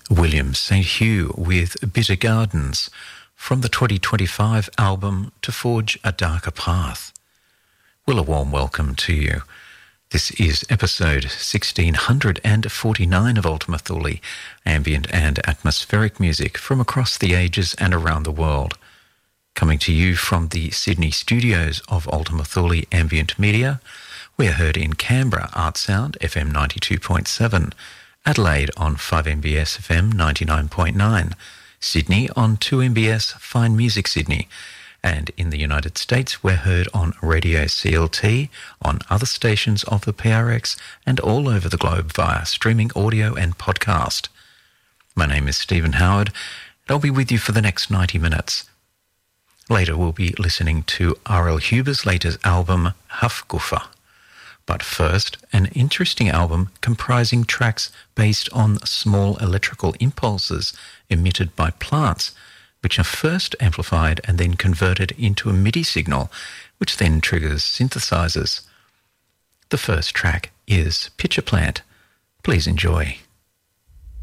William St. Hugh with Bitter Gardens from the 2025 album To Forge a Darker Path. Well, a warm welcome to you. This is episode 1649 of Ultima Thule, ambient and atmospheric music from across the ages and around the world. Coming to you from the Sydney studios of Ultima Thule Ambient Media, we are heard in Canberra, Art Sound, FM 92.7, Adelaide on 5MBS FM 99.9, Sydney on 2MBS Fine Music Sydney, and in the United States we're heard on Radio CLT, on other stations of the PRX, and all over the globe via streaming audio and podcast. My name is Stephen Howard, and I'll be with you for the next 90 minutes. Later we'll be listening to R.L. Huber's latest album, Hafgufa. But first, an interesting album comprising tracks based on small electrical impulses emitted by plants, which are first amplified and then converted into a MIDI signal, which then triggers synthesizers. The first track is Pitcher Plant. Please enjoy.